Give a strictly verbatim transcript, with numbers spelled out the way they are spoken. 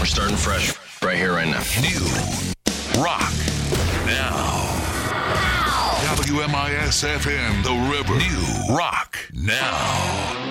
starting fresh right here, right now. New rock now. W M I S F M, The River. New rock now.